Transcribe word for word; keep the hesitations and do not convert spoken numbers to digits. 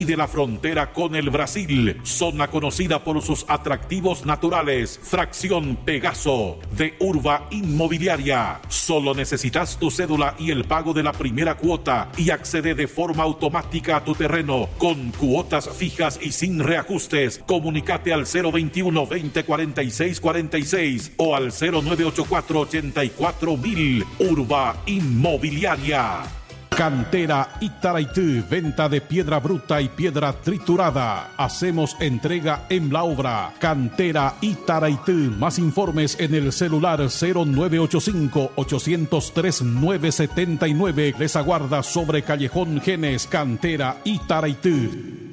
de la frontera con el Brasil. Zona conocida por sus atractivos naturales. Fracción Pegaso de Urba Inmobiliaria. Solo necesitas tu cédula y el pago de la primera cuota y accede de forma automática a tu terreno con cuotas fijas y sin reajustes. Comunicate al cero veintiuno, veinte, cuarenta y seis, cuarenta y seis o al cero nueve ocho cuatro, ochenta y cuatro mil. Urba Inmobiliaria. Cantera Itaraitú, venta de piedra bruta y piedra triturada. Hacemos entrega en la obra. Cantera Itaraitú. Más informes en el celular cero nueve ocho cinco, ocho cero tres, nueve siete nueve. Les aguarda sobre Callejón Genes. Cantera Itaraitú.